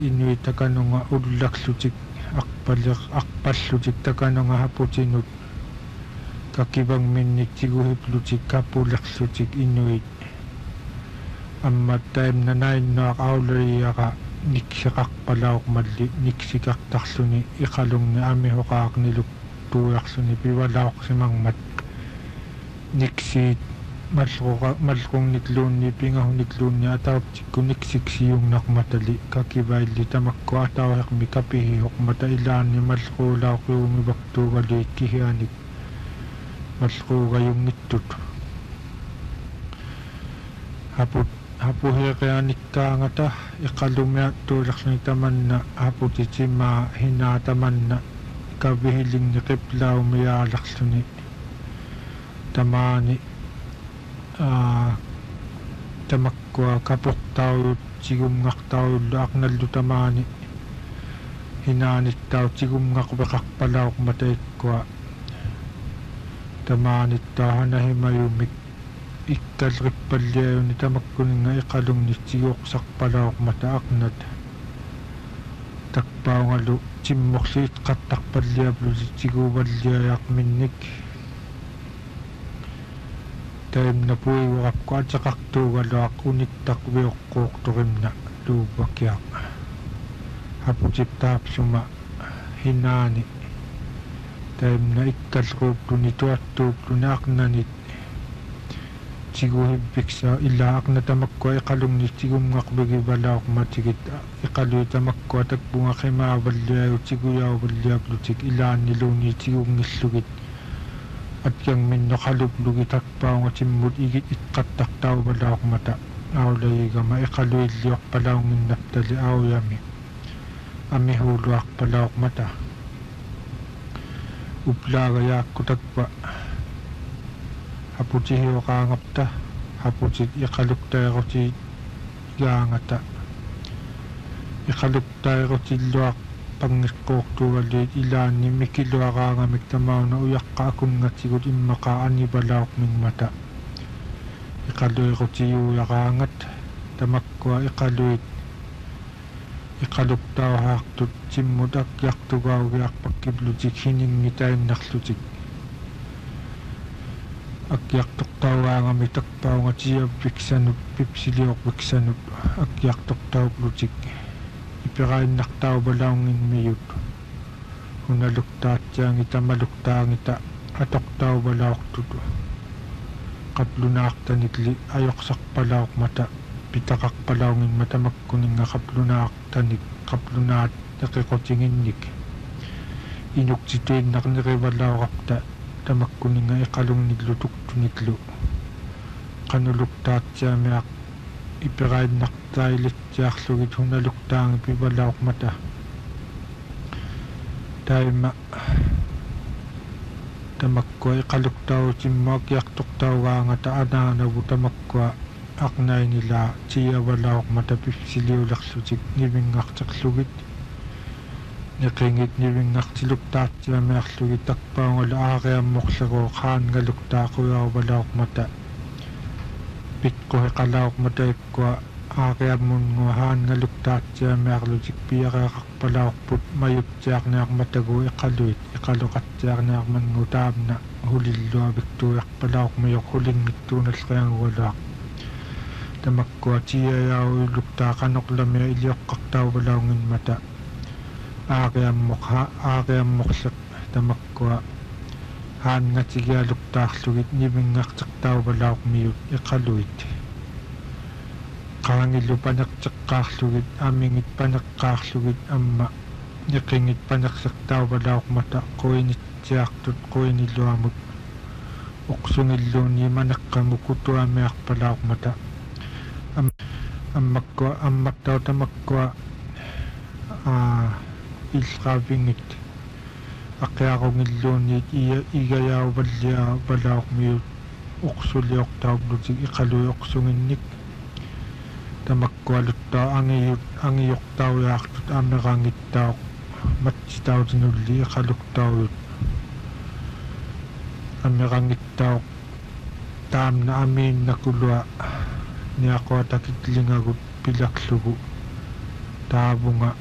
Inuit takanonga ullaklutik aqpallutik takanonga haputinut kakibang minnik tiguhiplutik kapulaklutik inuit ammat taim nanainnoaq auleriaqa niksiqaqpalauq malli niksikaqtarluni iqalungni amihoqaaqniluk tuuarluni pivalauqsimangmat niksiit malqungnikluunni pingahunnikluunni atauptikku niksiksiungnaqmatali kakivailli tamakku atauheqmi kapihihoqmata ilaanni malquulauqiumivaktuugaliit kihianik malquugajungittut hapuhiqeanikkaangata iqalumia tuulerluni tamanna haputitimaa hinaa tamanna kavihilinni qiplaumiaalerluni tamaani tamakkua kaportaujut sigumngartaujullu aqnallu tamaani hinaanittau sigumngarveqarpalauqmataikkua tamaanittauhanahimayumik ikkalrippalliajuni tamakkuninga iqalungni siguuqsarpalauqmata aqnat takpaungalu timmorliit qattarpalliaplusi siguuvalliajaqminnik taimna puiguqapku ataqartuugaluaq unittaqviuqquuqturimna luuvakiaq haputiptaapsuma hinaani taimna ikkalruupluni tuattuupluni aqnanit tiguhippiksa illa aqna tamakkua iqalungni tigumngaqvigivalauqmatigit iqalui tamakkua takpunga qimaavalliaju tiguyauvalliaplutik ilaanniluuni tigungillugit atjang minno qaluplugi takpaunga timmut igit iqqattartauvalauqmata aulaigama iqaluilliorpalaunginnaftali auyami amihuuluarpalauqmata uplaagayaakku takpa haputihiuqaangapta haputit iqaluktairuti gaangata iqaluktairutilluaq pangikkuurtuugalliit ilaanni mikiluaqaangamik tamauna uyaqqaakunngatigut immaqa anivalauqmingmata iqaluirutiyuuyaqaangat tamakkua iqaluit iqaluktauhaartut timmut akkiartugaugiarpakkiplutik hiningi tainnarlutik akkiartortauaangami takpaunga tiavviksanut pipsiliorviksanut akkiartortauplutik ipirainnartauvalaunginmiyut hunaluktaatsaangi tamaluktaangita atortauvalaortut qaplunaartanitli ajoqsarpalauqmata pitaqarpalaunginmata makkuninga qaplunaartanik qaplunaat neqiqotinginnik inuktituinnarnerivalauqarta tamakkuninga iqalungniklu tuktuniklu qanuluktaatsaamiaq ipirainnartailitsiarlugit hunaluktaangi pivalauqmata taima tamakkua iqaluktautimmakiartortaugaangata anaanavu tamakkua aqnainilaa tiavalauqmata pipsiliulerlutik nivingarterlugit neqingit nivingartiluktaartiamiarlugit takpaungala aariammorleroo qaangaluktaaquyauvalauqmata pikkuhiqalauqmataikkua aariammunnua haangaluktaartiamiarlutik piareaqarpalauqput mayutsiarniarmatagu iqaluit iqaluqatsiarniarmangu taamna hulilluaviktuujarpalauqmiyoq hulinngittuunallriangualaaq tamakkua tiajaujuluktaaqanoqlamia ilioqqartauvalaunginmata aariammorleq tamakkua haangatigialuktaarlugit nivingartertauvalauqmiyut iqaluit qaangillu paneqteqqaarlugit amingit paneqqaarlugit amma neqingit paneqsertauvalauqmata quinitsiartut quinilluamut uqsungilluuni maneqqamuk kutuamiarpalauqmata ammattau tamakkua ilqaavingit aqiaqungilluunniit igajauvalliavalauqmiyut uqsuliortauplutik iqalui uqsunginnik tamakkualuttaa angiyuqtaujaartut amerangittauq matsitautinulli iqaluktaujut amerangittauq taamna amiinnakulua niaqoatakitlingagut pilaqlugu taavunga